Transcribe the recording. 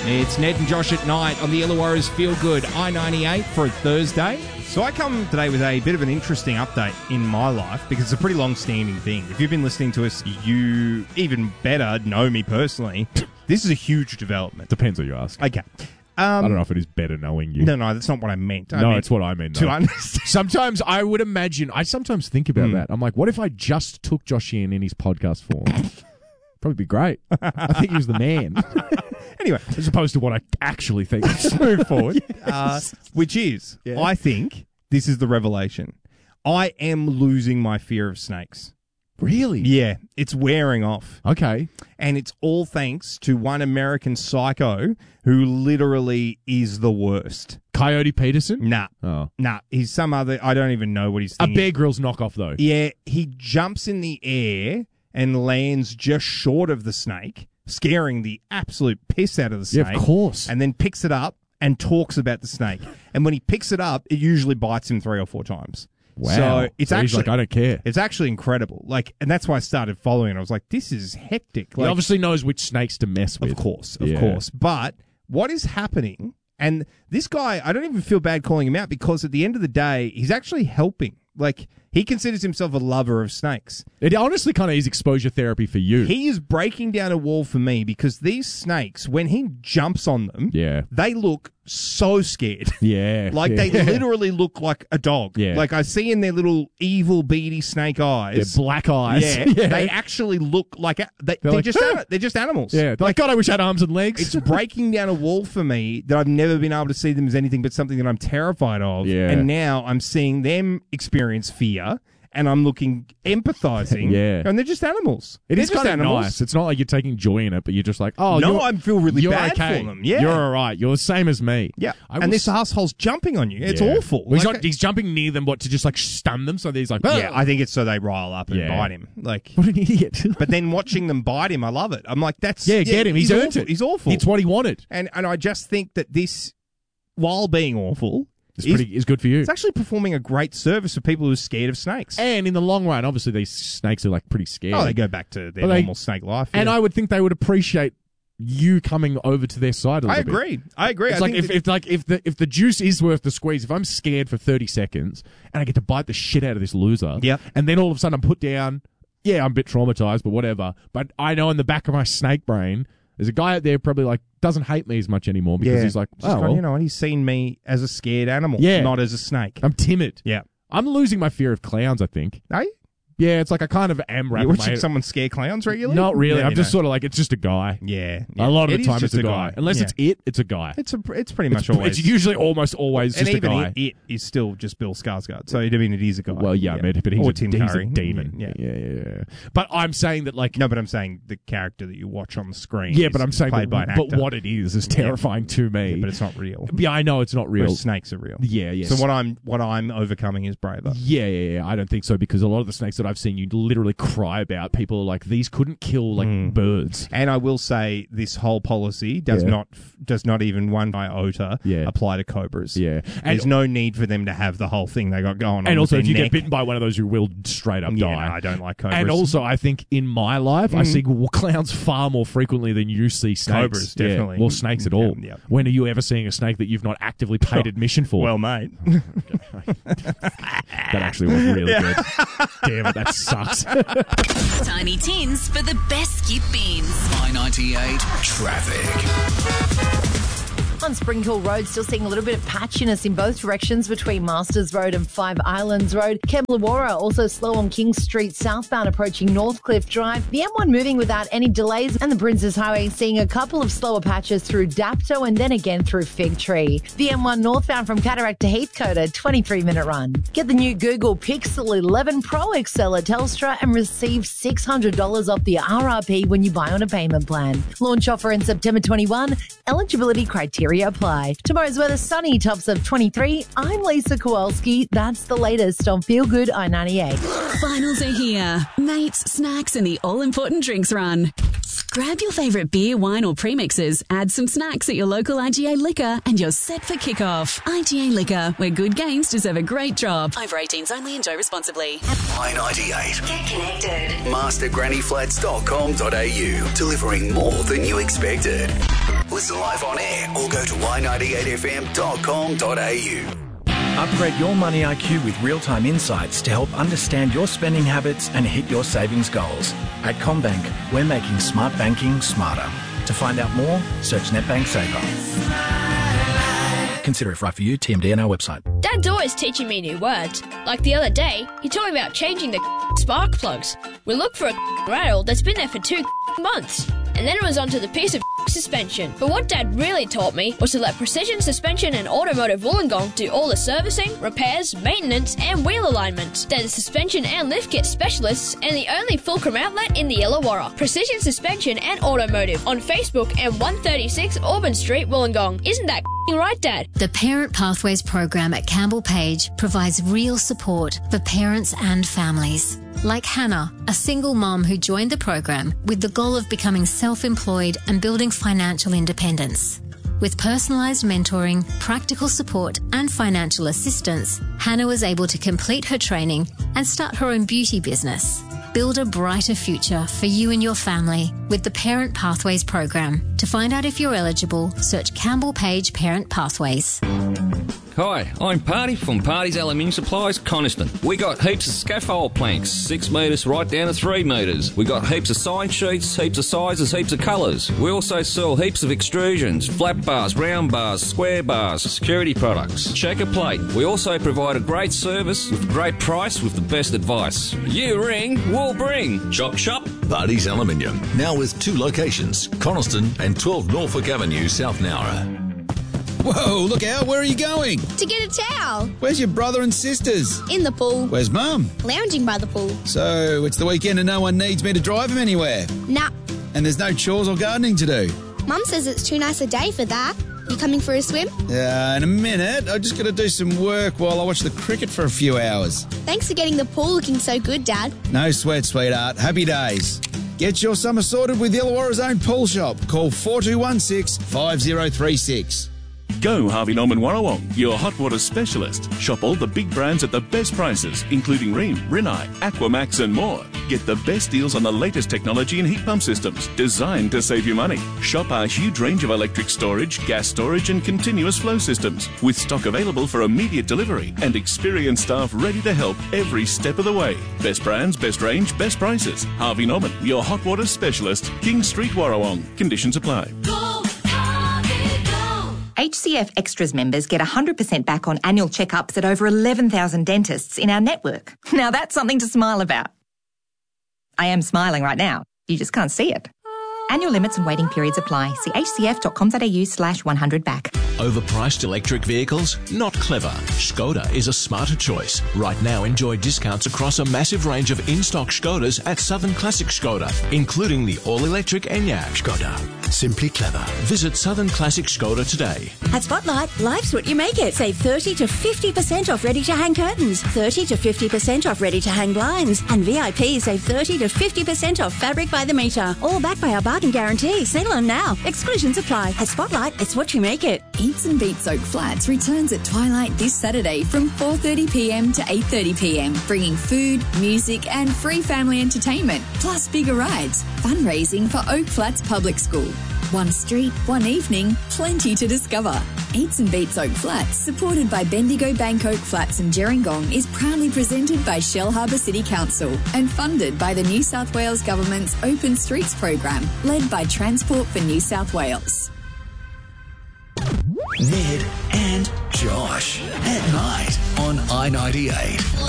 It's Ned and Josh at night on the Illawarra's Feel Good I-98 for a Thursday. So I come today with a bit of an interesting update in my life because it's a pretty long-standing thing. If you've been listening to us, you even better know me personally. This is a huge development. Depends what you ask. Okay. I don't know if it is better knowing you. No, that's not what I meant. No, it's what I meant. To understand. Sometimes I would imagine, I sometimes think about that. I'm like, what if I just took Josh Ian in his podcast form? Probably be great. I think he was the man. Anyway. As opposed to what I actually think. Let's move forward. Which is, Yeah. I think this is the revelation. I am losing my fear of snakes. Really? Yeah, it's wearing off. Okay. And it's all thanks to one American psycho who literally is the worst. Coyote Peterson? Nah. Oh. Nah, he's some other... I don't even know what he's A thinking. Bear Grylls knockoff, though. Yeah, he jumps in the air and lands just short of the snake, scaring the absolute piss out of the snake. Yeah, of course. And then picks it up and talks about the snake. And when he picks it up, it usually bites him 3 or 4 times. Wow. So it's he's actually like, I don't care. It's actually incredible. Like, and that's why I started following it. I was like, this is hectic. He Like, obviously knows which snakes to mess with. of course. But what is happening? And this guy, I don't even feel bad calling him out because at the end of the day, he's actually helping. Like, he considers himself a lover of snakes. It honestly kind of is exposure therapy for you. He is breaking down a wall for me because these snakes, when he jumps on them, Yeah. they look so scared. Yeah. Like, yeah. they literally look like a dog. Yeah. Like, I see in their little evil, beady snake eyes. They're black eyes. Yeah, they actually look like... they're like, just "Huh." they're just animals. Yeah. Like, God, I wish I had arms and legs. It's breaking down a wall for me that I've never been able to see them as anything but something that I'm terrified of. Yeah. And now I'm seeing them experience fear, and I'm empathizing. Yeah. And they're just animals. It They're is just kind of animals. nice. It's not like you're taking joy in it, but you're just like, oh, No, I feel really you're bad okay. for them. Yeah. You're all right. You're the same as me. Yeah. I And will this asshole's jumping on you. It's Yeah. awful. Well, Like, he's jumping near them, to just like stun them. So he's like, oh. yeah, I think it's so they rile up and Yeah. bite him. Like, What an idiot. but then watching them bite him, I love it. I'm like, that's... yeah, get him. He's earned awful. it. He's awful. It's what he wanted. And I just think that this, while being awful... It's good for you. It's actually performing a great service for people who are scared of snakes. And in the long run, obviously, these snakes are like pretty scary. Oh, they go back to their Well, normal snake life. And yeah. I would think they would appreciate you coming over to their side a little bit. I agree. It's I like think if the juice is worth the squeeze, if I'm scared for 30 seconds and I get to bite the shit out of this loser, Yep. and then all of a sudden I'm put down, yeah, I'm a bit traumatized, but whatever. But I know in the back of my snake brain, there's a guy out there probably like doesn't hate me as much anymore because he's like, Just oh, gone, well, you know what? He's seen me as a scared animal, Yeah. not as a snake. I'm timid. Yeah. I'm losing my fear of clowns, I think. Hey, Yeah, it's like I kind of am you wrapping my watching someone scare clowns regularly? Not really. Yeah, I'm you just know. sort of like, it's just a guy. Yeah. A lot of It the is time just it's a guy. Unless Yeah. it's a guy. It's pretty much always. It's usually almost always and just a even guy. it is still just Bill Skarsgård. So I mean, it is a guy. Well, yeah, I mean, but he's, or a, Tim he's Curry. a demon. Yeah. But I'm saying that, like, No, but I'm saying the character that you watch on the screen. yeah, is but I'm saying, played by an but actor. what it is terrifying to me. Yeah, but it's not real. Yeah, I know it's not real. Whereas snakes are real. Yeah, yeah. So what I'm overcoming is braver. Yeah. I don't think so because a lot of the snakes that I've seen you literally cry about, people are like, these couldn't kill like birds. And I will say this whole policy does not even one iota apply to cobras. Yeah. There's no need for them to have the whole thing they got going on. And also, with if you their get neck. bitten by one of those, you will straight up die. No, I don't like cobras. And also, I think in my life, I see clowns far more frequently than you see snakes. Cobras, Yeah. definitely. Well, snakes at all. Yeah. When are you ever seeing a snake that you've not actively paid admission for? Well, mate. That actually was really good. Damn it, that sucks. Tiny Tins for the best skip beans. I-98 traffic. On Spring Hill Road, still seeing a little bit of patchiness in both directions between Masters Road and Five Islands Road. Kembla also slow on King Street southbound approaching Northcliffe Drive. The M1 moving without any delays, and the Princes Highway seeing a couple of slower patches through Dapto and then again through Fig Tree. The M1 northbound from Cataract to Heathcote, a 23-minute run. Get the new Google Pixel 11 Pro XL at Telstra and receive $600 off the RRP when you buy on a payment plan. Launch offer in September 21. Eligibility criteria apply. Tomorrow's weather sunny, tops of 23. I'm Lisa Kowalski. That's the latest on Feel Good I-98. Finals are here. Mates, snacks, and the all-important drinks run. Grab your favourite beer, wine, or premixes, add some snacks at your local IGA Liquor, and you're set for kickoff. IGA Liquor, where good games deserve a great job. Over 18s only. Enjoy responsibly. I-98. Get connected. MasterGrannyFlats.com.au. Delivering more than you expected. Listen live on air or go to y98fm.com.au. Upgrade your money IQ with real-time insights to help understand your spending habits and hit your savings goals. At CommBank, we're making smart banking smarter. To find out more, search NetBank Saver. Consider if right for you. TMD on our website. Dad's always teaching me new words. Like the other day, he told me about changing the spark plugs. We looked for a rattle that's been there for 2 months. And then it was onto the piece of suspension. But what Dad really taught me was to let Precision Suspension and Automotive Wollongong do all the servicing, repairs, maintenance and wheel alignments. They're the suspension and lift kit specialists and the only fulcrum outlet in the Illawarra. Precision Suspension and Automotive on Facebook and 136 Auburn Street, Wollongong. Isn't that right, Dad? The Parent Pathways program at Campbell Page provides real support for parents and families. Like Hannah, a single mom who joined the program with the goal of becoming self-employed and building financial independence. With personalised mentoring, practical support and financial assistance, Hannah was able to complete her training and start her own beauty business. Build a brighter future for you and your family with the Parent Pathways program. To find out if you're eligible, search Campbell Page Parent Pathways. Hi, I'm Party from Party's Aluminium Supplies, Coniston. We got heaps of scaffold planks, 6 metres right down to 3 metres. We got heaps of sign sheets, heaps of sizes, heaps of colours. We also sell heaps of extrusions, flat bars, round bars, square bars, security products, checker plate. We also provide a great service with a great price with the best advice. You ring, we'll bring. Chop shop. Party's Aluminium, now with 2 locations, Coniston and 12 Norfolk Avenue, South Nowra. Whoa, look out, where are you going? To get a towel. Where's your brother and sisters? In the pool. Where's Mum? Lounging by the pool. So, it's the weekend and no one needs me to drive him anywhere? Nah. And there's no chores or gardening to do? Mum says it's too nice a day for that. You coming for a swim? In a minute. I just got to do some work while I watch the cricket for a few hours. Thanks for getting the pool looking so good, Dad. No sweat, sweetheart. Happy days. Get your summer sorted with Illawarra's own pool shop. Call 4216 5036. Go Harvey Norman Warrawong, your hot water specialist. Shop all the big brands at the best prices, including Rheem, Rinnai, Aquamax and more. Get the best deals on the latest technology and heat pump systems, designed to save you money. Shop our huge range of electric storage, gas storage and continuous flow systems, with stock available for immediate delivery and experienced staff ready to help every step of the way. Best brands, best range, best prices. Harvey Norman, your hot water specialist. King Street, Warrawong. Conditions apply. HCF Extras members get 100% back on annual checkups at over 11,000 dentists in our network. Now that's something to smile about. I am smiling right now. You just can't see it. Annual limits and waiting periods apply. See hcf.com.au/100back. Overpriced electric vehicles? Not clever. Skoda is a smarter choice. Right now, enjoy discounts across a massive range of in-stock Skodas at Southern Classic Skoda, including the all-electric Enyaq. Skoda. Simply clever. Visit Southern Classic Skoda today. At Spotlight, life's what you make it. Save 30 to 50% off ready-to-hang curtains, 30 to 50% off ready-to-hang blinds, and VIP save 30 to 50% off fabric by the metre. All backed by our bargain guarantee. Settle on now. Exclusions apply. At Spotlight, it's what you make it. Eats and Beats Oak Flats returns at Twilight this Saturday from 4:30pm to 8:30pm, bringing food, music and free family entertainment, plus bigger rides. Fundraising for Oak Flats Public School. One street, one evening, plenty to discover. Eats and Beats Oak Flats, supported by Bendigo Bank Oak Flats and Gerringong, is proudly presented by Shellharbour City Council and funded by the New South Wales Government's Open Streets program, led by Transport for New South Wales. Ned and Josh at night on I-98.